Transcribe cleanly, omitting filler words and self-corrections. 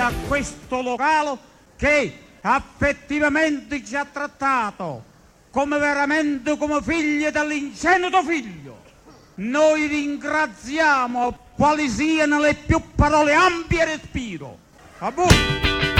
a questo locale che affettivamente ci ha trattato come veramente come figli dell'ingenuo figlio. Noi ringraziamo quali siano le più parole ampie e respiro. A voi.